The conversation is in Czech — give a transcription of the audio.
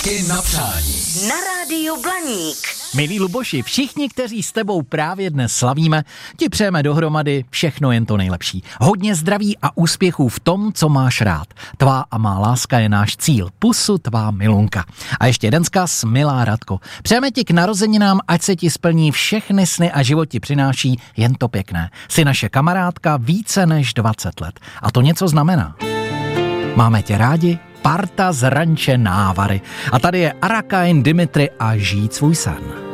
Lístečky na přání. Na rádiu Blaník. Milí Luboši, všichni, kteří s tebou právě dnes slavíme, ti přejeme dohromady všechno jen to nejlepší. Hodně zdraví a úspěchů v tom, co máš rád. Tvá a má láska je náš cíl. Pusu tvá milunka. A ještě jeden vzkaz, milá Radko. Přejeme ti k narozeninám, ať se ti splní všechny sny a život ti přináší jen to pěkné. Jsi naše kamarádka více než 20 let. A to něco znamená. Máme tě rádi, parta z ranče Návary. A tady je Arakain, Dimitri a žít svůj sen.